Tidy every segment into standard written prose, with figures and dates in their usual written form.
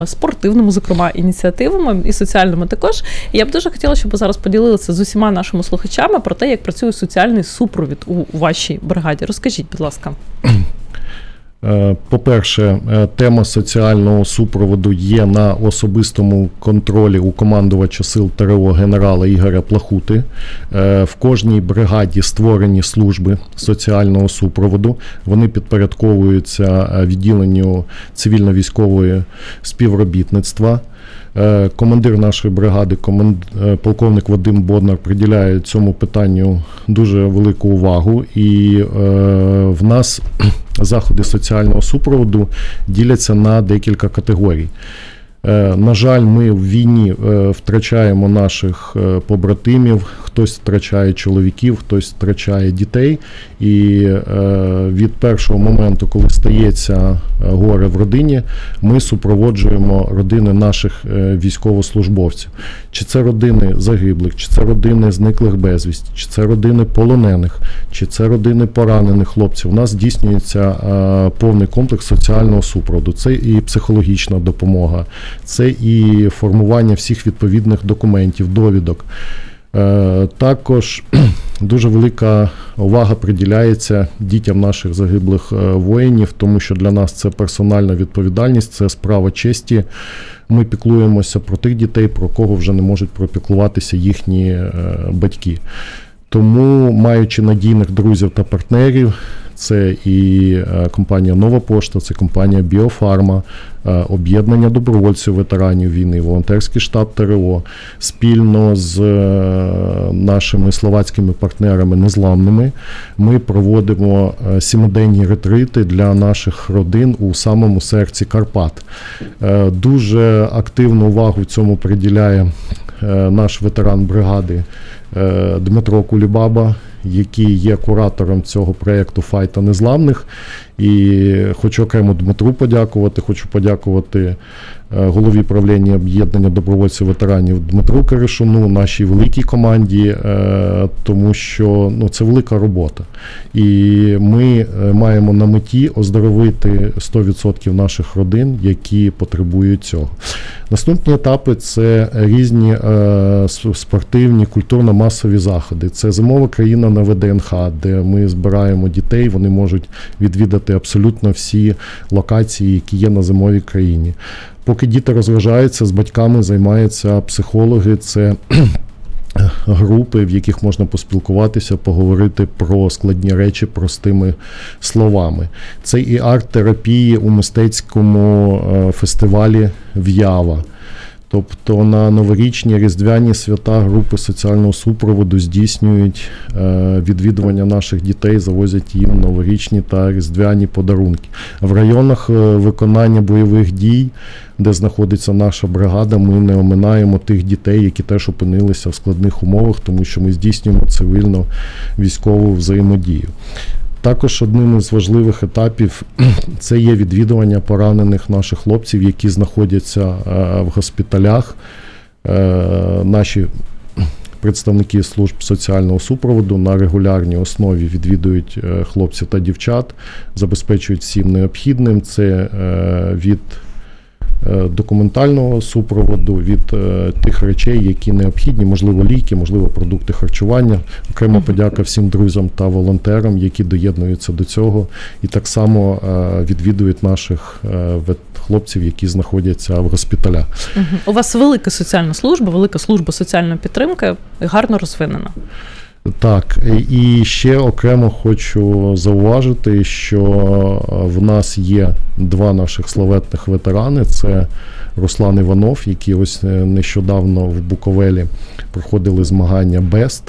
спортивними, зокрема, ініціативами і соціальними також. І я б дуже хотіла, щоб ви зараз поділилися з усіма нашими слухачами про те, як працює соціальний супровід у вашій бригаді. Розкажіть, будь ласка. По-перше, тема соціального супроводу є на особистому контролі у командувача сил ТрО генерала Ігоря Плахути. В кожній бригаді створені служби соціального супроводу. Вони підпорядковуються відділенню цивільно-військового співробітництва. Командир нашої бригади, полковник Вадим Боднар, приділяє цьому питанню дуже велику увагу. І в нас заходи соціального супроводу діляться на декілька категорій. На жаль, ми в війні втрачаємо наших побратимів, хтось втрачає чоловіків, хтось втрачає дітей. І від першого моменту, коли стається горе в родині, ми супроводжуємо родини наших військовослужбовців. Чи це родини загиблих, чи це родини зниклих безвісті, чи це родини полонених, чи це родини поранених хлопців. У нас здійснюється повний комплекс соціального супроводу. Це і психологічна допомога, це і формування всіх відповідних документів, довідок. Також дуже велика увага приділяється дітям наших загиблих воїнів, тому що для нас це персональна відповідальність, це справа честі. Ми піклуємося про тих дітей, про кого вже не можуть пропіклуватися їхні батьки. Тому, маючи надійних друзів та партнерів, це і компанія «Нова пошта», це компанія «Біофарма», об'єднання добровольців ветеранів війни, волонтерський штаб ТрО, спільно з нашими словацькими партнерами незламними, ми проводимо 7-денні ретрити для наших родин у самому серці Карпат. Дуже активну увагу цьому приділяє наш ветеран бригади Дмитро Кулібаба, який є куратором цього проєкту «Файта незламних». І хочу окремо Дмитру подякувати, хочу подякувати голові правління об'єднання добровольців ветеранів Дмитру Киришуну, нашій великій команді, тому що це велика робота. І ми маємо на меті оздоровити 100% наших родин, які потребують цього. Наступні етапи – це різні спортивні, культурно-масові заходи. Це зимова країна на ВДНХ, де ми збираємо дітей, вони можуть відвідати абсолютно всі локації, які є на зимовій країні. Поки діти розважаються, з батьками займаються психологи, це групи, в яких можна поспілкуватися, поговорити про складні речі простими словами. Це і арт-терапії у мистецькому фестивалі «В'ява». Тобто на новорічні, різдвяні свята групи соціального супроводу здійснюють відвідування наших дітей, завозять їм новорічні та різдвяні подарунки. В районах виконання бойових дій, де знаходиться наша бригада, ми не оминаємо тих дітей, які теж опинилися в складних умовах, тому що ми здійснюємо цивільно-військову взаємодію. Також одним із важливих етапів це є відвідування поранених наших хлопців, які знаходяться в госпіталях. Наші представники служб соціального супроводу на регулярній основі відвідують хлопців та дівчат, забезпечують всім необхідним. Це від документального супроводу, від тих речей, які необхідні, можливо, ліки, можливо, продукти харчування. Окрема подяка всім друзям та волонтерам, які доєднуються до цього і так само відвідують наших хлопців, які знаходяться в госпіталях. У вас велика соціальна служба, велика служба соціальної підтримки, гарно розвинена. Так, і ще окремо хочу зауважити, що в нас є два наших славетних ветерани. Це Руслан Іванов, які ось нещодавно в Буковелі проходили змагання «Бест».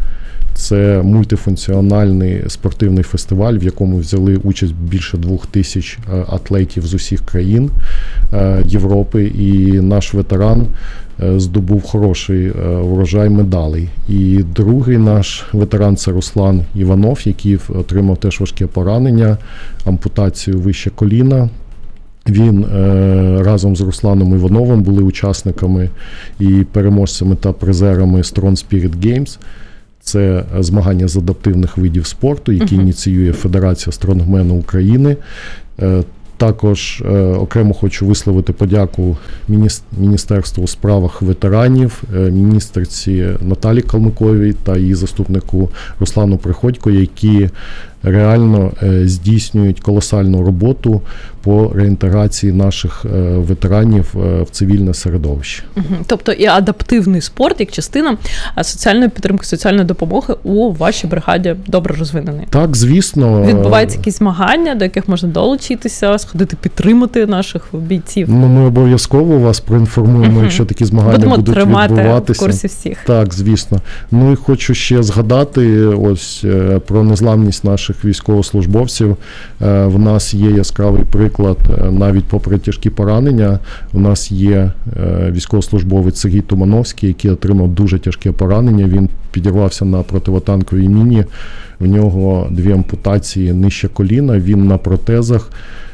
Це мультифункціональний спортивний фестиваль, в якому взяли участь більше 2000 атлетів з усіх країн Європи. І наш ветеран здобув хороший урожай медалей. І другий наш ветеран – це Руслан Іванов, який отримав теж важке поранення, ампутацію вище коліна. Він разом з Русланом Івановим були учасниками і переможцями та призерами Strong Spirit Games. Це змагання з адаптивних видів спорту, які ініціює Федерація стронгмену України. Також окремо хочу висловити подяку Міністерству у справах ветеранів, міністерці Наталі Калмиковій та її заступнику Руслану Приходько, які реально здійснюють колосальну роботу по реінтеграції наших ветеранів в цивільне середовище. Тобто і адаптивний спорт як частина соціальної підтримки, соціальної допомоги у вашій бригаді добре розвинений. Так, звісно. Відбуваються якісь змагання, до яких можна долучитися, сходити підтримати наших бійців. Ну, ми обов'язково вас проінформуємо, якщо такі змагання будуть відбуватися. В курсі всіх. Так, звісно. Ну і хочу ще згадати ось про незламність наших військовослужбовців. В нас є яскравий приклад, навіть попри тяжкі поранення, у нас є військовослужбовець Сергій Тумановський, який отримав дуже тяжке поранення. Він підірвався на противотанковій міні, в нього 2 ампутації нижче коліна, він на протезах,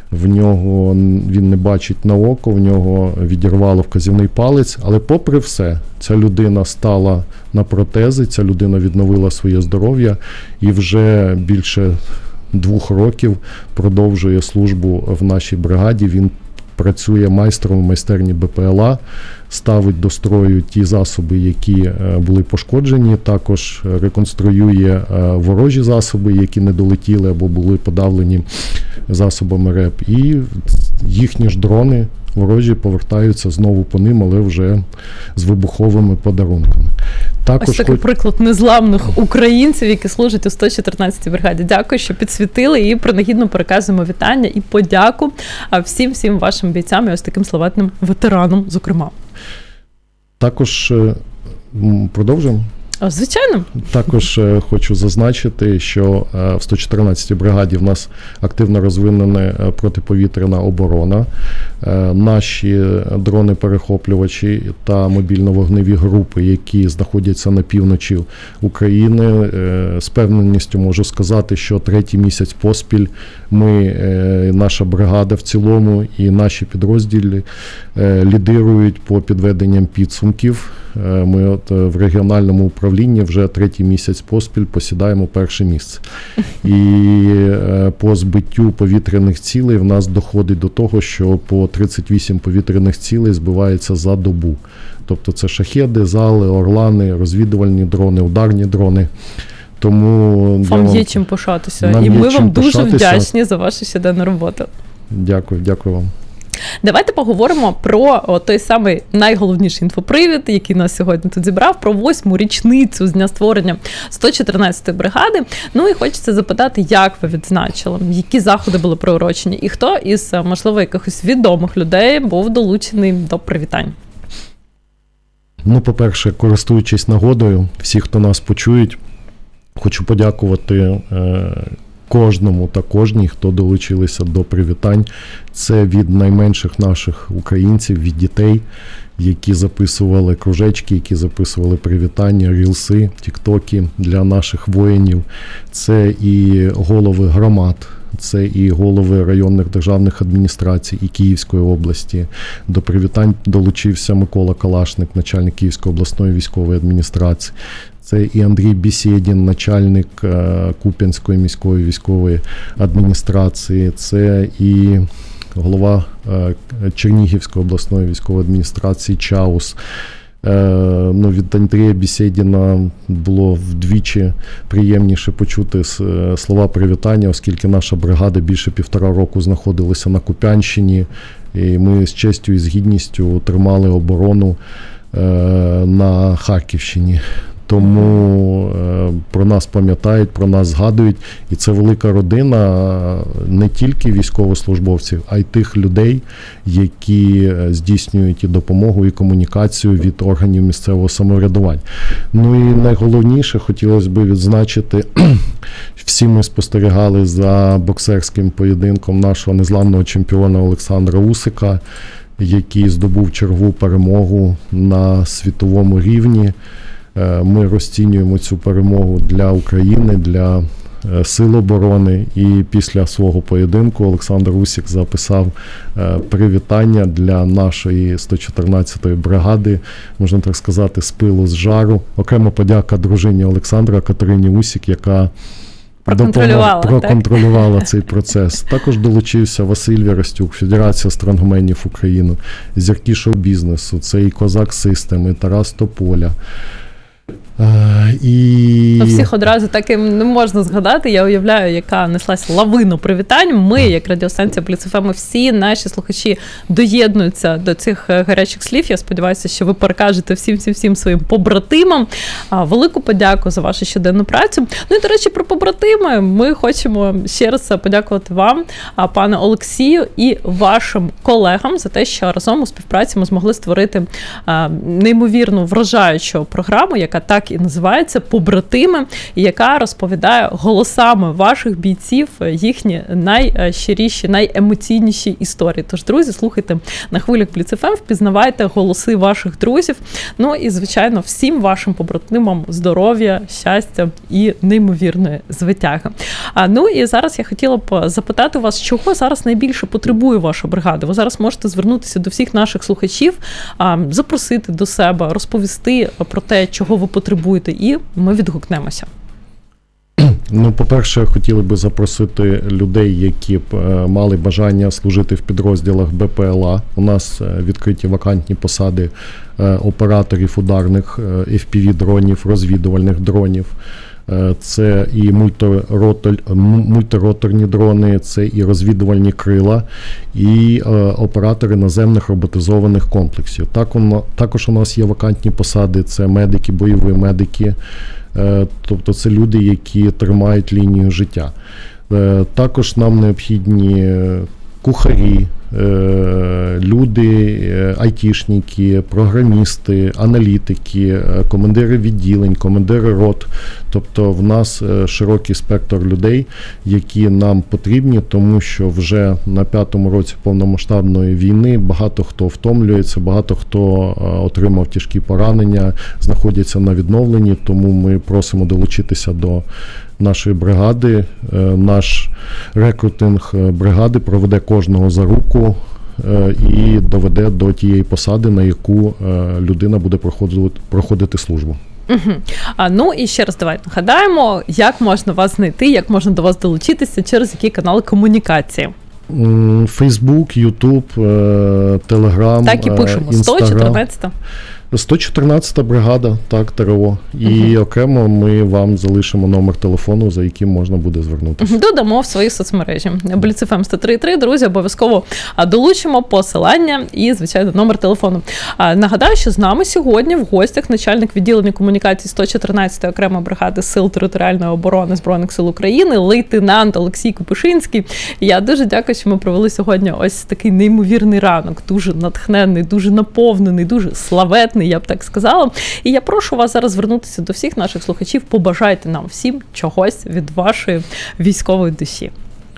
він не бачить на око, в нього відірвало вказівний палець, але попри все, ця людина стала на протези, ця людина відновила своє здоров'я і вже більше 2 років продовжує службу в нашій бригаді. Він працює майстром в майстерні БПЛА, ставить до строю ті засоби, які були пошкоджені, також реконструює ворожі засоби, які не долетіли або були подавлені засобами РЕП. І їхні ж дрони ворожі повертаються знову по ним, але вже з вибуховими подарунками. Також ось такий приклад незламних українців, які служать у 114-й бригаді. Дякую, що підсвітили, і принагідно переказуємо вітання і подяку всім вашим бійцям і ось таким славетним ветеранам, зокрема. Також продовжуємо? Звичайно. Також хочу зазначити, що в 114-й бригаді в нас активно розвинена протиповітряна оборона. Наші дрони-перехоплювачі та мобільно-вогневі групи, які знаходяться на півночі України, з певненістю можу сказати, що 3-й місяць поспіль наша бригада в цілому і наші підрозділи лідирують по підведенням підсумків. Ми в регіональному управлінні вже 3-й місяць поспіль посідаємо 1-е місце. І по збиттю повітряних цілей в нас доходить до того, що по 38 повітряних цілей збивається за добу. Тобто це шахеди, зали, орлани, розвідувальні дрони, ударні дрони. Тому вам є чим пишатися. І ми вам дуже вдячні за вашу щоденну роботу. Дякую вам. Давайте поговоримо про той самий найголовніший інфопривід, який нас сьогодні тут зібрав, про 8-му річницю з дня створення 114-ї бригади. Ну і хочеться запитати, як ви відзначили, які заходи були приурочені, і хто із, можливо, якихось відомих людей був долучений до привітань? Ну, по-перше, користуючись нагодою, всі, хто нас почують, хочу подякувати кожному та кожній, хто долучилися до привітань. Це від найменших наших українців, від дітей, які записували кружечки, які записували привітання, рілси, тіктоки для наших воїнів. Це і голови громад, це і голови районних державних адміністрацій і Київської області. До привітань долучився Микола Калашник, начальник Київської обласної військової адміністрації. Це і Андрій Бєсєдін, начальник Куп'янської міської військової адміністрації, це і голова Чернігівської обласної військової адміністрації Чаус. Від Андрія Бєсєдіна було вдвічі приємніше почути слова привітання, оскільки наша бригада більше 1,5 року знаходилася на Куп'янщині, і ми з честю і з гідністю тримали оборону на Харківщині. Тому про нас пам'ятають, про нас згадують. І це велика родина не тільки військовослужбовців, а й тих людей, які здійснюють і допомогу, і комунікацію від органів місцевого самоврядування. Ну і найголовніше, хотілося б відзначити, всі ми спостерігали за боксерським поєдинком нашого незламного чемпіона Олександра Усика, який здобув чергову перемогу на світовому рівні. Ми розцінюємо цю перемогу для України, для Сил оборони. І після свого поєдинку Олександр Усик записав привітання для нашої 114-ї бригади, можна так сказати, з пилу, з жару. Окрема подяка дружині Олександра Катерині Усик, яка проконтролювала цей процес. Також долучився Василь Вірастюк, Федерація стронгменів України, зірки шоу-бізнесу, це і Козак Систем, і Тарас Тополя. Всіх одразу так і не можна згадати. Я уявляю, яка неслась лавина привітань. Ми, як радіостанція Бліц ФМ, всі наші слухачі доєднуються до цих гарячих слів. Я сподіваюся, що ви перекажете всім своїм побратимам. Велику подяку за вашу щоденну працю. Ну і, до речі, про побратими. Ми хочемо ще раз подякувати вам, пане Олексію, і вашим колегам за те, що разом у співпраці ми змогли створити неймовірну вражаючу програму, яка так і називається «Побратими», і яка розповідає голосами ваших бійців їхні найщиріші, найемоційніші історії. Тож, друзі, слухайте на хвилях Бліц ФМ, впізнавайте голоси ваших друзів. Ну і, звичайно, всім вашим побратимам здоров'я, щастя і неймовірної звитяги. Ну і зараз я хотіла б запитати вас, чого зараз найбільше потребує ваша бригада? Ви зараз можете звернутися до всіх наших слухачів, запросити до себе, розповісти про те, чого ви потребуєте, і ми відгукнемося. Ну, по-перше, хотіли би запросити людей, які б мали бажання служити в підрозділах БПЛА. У нас відкриті вакантні посади операторів ударних FPV-дронів, розвідувальних дронів. Це і мультироторні дрони, це і розвідувальні крила, і оператори наземних роботизованих комплексів. Також у нас є вакантні посади, це медики, бойові медики, тобто це люди, які тримають лінію життя. Також нам необхідні кухарі, люди, айтішники, програмісти, аналітики, командири відділень, командири рот. Тобто в нас широкий спектр людей, які нам потрібні, тому що вже на 5-му році повномасштабної війни багато хто втомлюється, багато хто отримав тяжкі поранення, знаходяться на відновленні, тому ми просимо долучитися до нашої бригади. Наш рекрутинг бригади проведе кожного за руку і доведе до тієї посади, на яку людина буде проходити службу. Угу. Ну і ще раз давайте нагадаємо, як можна вас знайти, як можна до вас долучитися, через які канали комунікації. Фейсбук, Ютуб, Телеграм, так і пишемо, Інстаграм. 114-та. 114-та бригада, так, ТРО. І окремо ми вам залишимо номер телефону, за яким можна буде звернутися. Додамо в свої соцмережі. Бліц ФМ 103.3, друзі, обов'язково долучимо посилання і, звичайно, номер телефону. Нагадаю, що з нами сьогодні в гостях начальник відділення комунікації 114-ї окремої бригади Сил територіальної оборони Збройних сил України, лейтенант Олексій Купишинський. Я дуже дякую, що ми провели сьогодні ось такий неймовірний ранок, дуже натхненний, дуже наповнений, дуже славетний, я б так сказала. І я прошу вас зараз звернутися до всіх наших слухачів, побажайте нам всім чогось від вашої військової душі.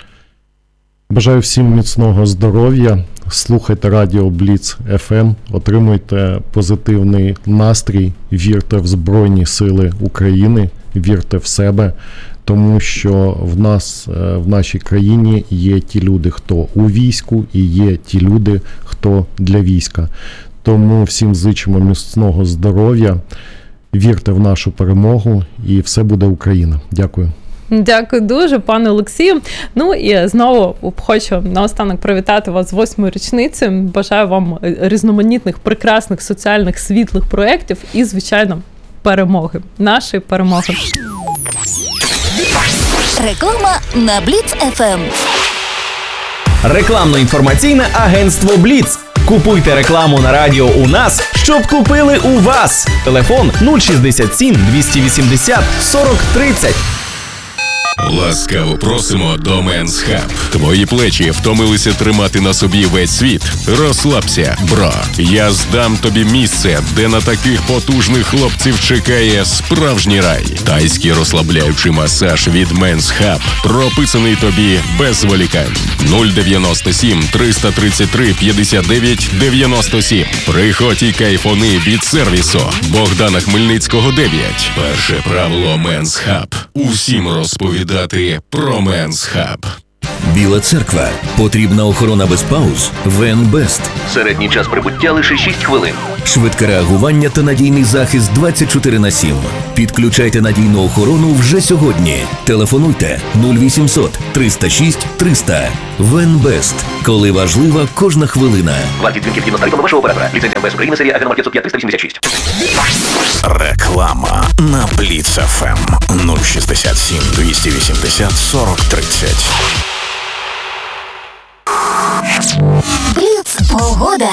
Бажаю всім міцного здоров'я, слухайте радіо Бліц ФМ, отримуйте позитивний настрій, вірте в Збройні Сили України, вірте в себе, тому що в нас, в нашій країні є ті люди, хто у війську, і є ті люди, хто для війська. Тому всім зичимо міцного здоров'я, вірте в нашу перемогу і все буде Україна. Дякую. Дякую дуже, пане Олексію. Ну і знову хочу наостанок привітати вас з 8-ю річницею. Бажаю вам різноманітних, прекрасних, соціальних, світлих проєктів і, звичайно, перемоги. Нашої перемоги. Реклама на Бліц ФМ. Рекламно-інформаційне агентство Бліц. Купуйте рекламу на радіо у нас, щоб купили у вас. Телефон 067 280 40 30. Ласкаво просимо до Men's Hub. Твої плечі втомилися тримати на собі весь світ? Розслабся, бро. Я здам тобі місце, де на таких потужних хлопців чекає справжній рай. Тайський розслабляючий масаж від Men's Hub прописаний тобі без зволікань. 097 333 59 97. Приходь і кайфони від сервісу. Богдана Хмельницького 9. Перше правило Men's Hub. Усім розповідати про Men's Hub. Біла церква. Потрібна охорона без пауз. ВНБест. Середній час прибуття лише 6 хвилин. Швидке реагування та надійний захист 24/7. Підключайте надійну охорону вже сьогодні. Телефонуйте 0800 306 300. ВНБест. Коли важлива кожна хвилина. Вартість дзвінків згідно з тарифами вашого оператора. Ліцензія МВС України, серія АГН 505 386. Реклама на Blitz FM 067 280 40 30. Бліц погода.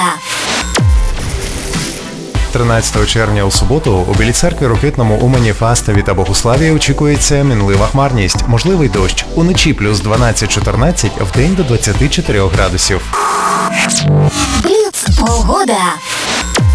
13 червня у суботу у Білій церкві, Рокитному, Умані, Фастові та Богуславі очікується мінлива хмарність, можливий дощ. Уночі плюс 12-14, вдень до 24 градусів. Бліц погода.